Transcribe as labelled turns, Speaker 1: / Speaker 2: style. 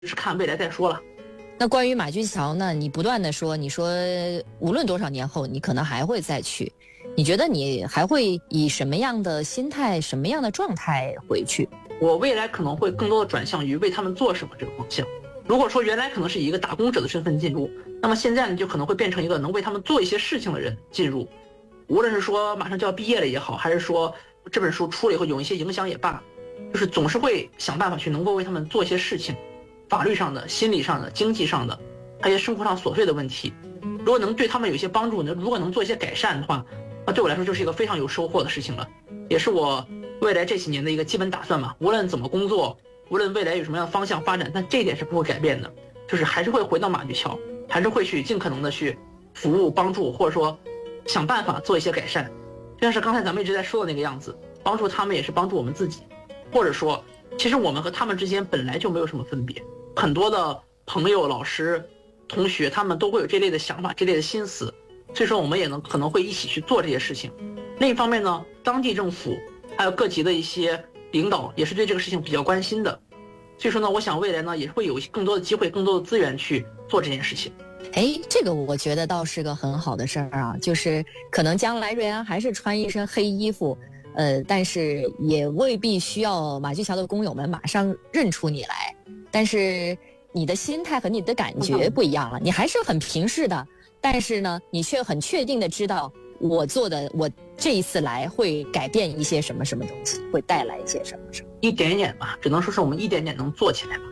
Speaker 1: 是看未来再说了。
Speaker 2: 那关于马驹桥呢，你不断的说，你说无论多少年后你可能还会再去，你觉得你还会以什么样的心态什么样的状态回去？
Speaker 1: 我未来可能会更多的转向于为他们做什么这个方向。如果说原来可能是以一个打工者的身份进入，那么现在呢就可能会变成一个能为他们做一些事情的人进入。无论是说马上就要毕业了也好，还是说这本书出了以后有一些影响也罢，就是总是会想办法去能够为他们做一些事情，法律上的、心理上的、经济上的，还有生活上琐碎的问题。如果能对他们有一些帮助呢，如果能做一些改善的话，那对我来说就是一个非常有收获的事情了，也是我未来这几年的一个基本打算嘛。无论怎么工作，无论未来有什么样的方向发展，但这一点是不会改变的，就是还是会回到马驹桥，还是会去尽可能的去服务、帮助，或者说想办法做一些改善。就像是刚才咱们一直在说的那个样子，帮助他们也是帮助我们自己，或者说其实我们和他们之间本来就没有什么分别。很多的朋友、老师、同学，他们都会有这类的想法、这类的心思，所以说我们也可能会一起去做这些事情。另一方面呢，当地政府还有各级的一些领导也是对这个事情比较关心的，所以说呢，我想未来呢也会有更多的机会、更多的资源去做这件事情。
Speaker 2: 这个我觉得倒是个很好的事儿啊，就是可能将来瑞安还是穿一身黑衣服，但是也未必需要马驹桥的工友们马上认出你来，但是你的心态和你的感觉不一样了，你还是很平视的，但是呢，你却很确定的知道我这一次来会改变一些什么什么东西，会带来一些什么什么，
Speaker 1: 一点点吧，只能说是我们一点点能做起来吧。